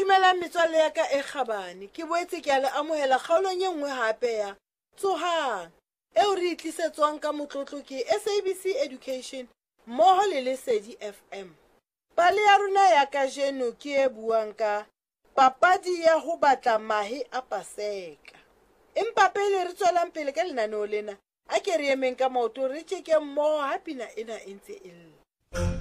Dumelang metswalle ya ka e kgabane, ke boetse ke a le amohela kgaolong e nngwe hape ya Tsohang eo re tlisetswang ka motlotlo ke SABC Education mmoho le Lesedi FM. Pale ya rona ya kajeno ke e buang ka papadi ya ho batla mahe a Paseka. Empa pele re tswelang pele ka lenaneo lena, a ke re emeng ka maoto re tjekeng mmoho ha pina ena e ntse e lla.